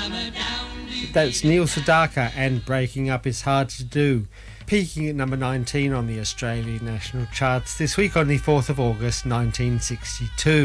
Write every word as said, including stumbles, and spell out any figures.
That's Neil Sedaka and Breaking Up Is Hard to Do, peaking at number nineteen on the Australian national charts this week on the fourth of August nineteen sixty-two.